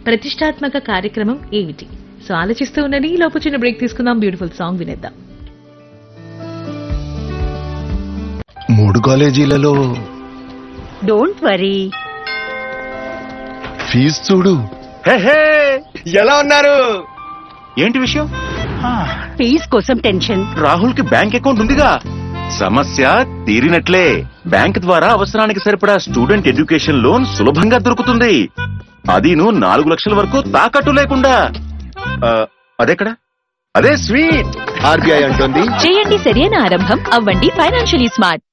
ప్రతిష్టాత్మక కార్యక్రమం ఏమిటి? సో ఆలోచిస్తూ ఉండండి. ఈ లోపు చిన్న బ్రేక్ తీసుకుందాం. బ్యూటిఫుల్ సాంగ్ వినేద్దాం. 3 కాలేజీలలో డోంట్ వరీ, ఫీజు చూడు. ఎలా ఉన్నారు? ఏంటి విషయం? ఫీజ్ కోసం టెన్షన్. రాహుల్ కి బ్యాంక్ అకౌంట్ ఉందిగా, సమస్య తీరినట్లే. బ్యాంక్ ద్వారా అవసరానికి సరిపడా స్టూడెంట్ ఎడ్యుకేషన్ లోన్ సులభంగా దొరుకుతుంది. అదీను 4 లక్షల వరకు తాకట్టు లేకుండా. అదెక్కడ? అదే స్వీట్. ఆర్బీఐ అంటుంది, చేయండి సరైన ఆరంభం, అవ్వండి ఫైనాన్షియలీ స్మార్ట్.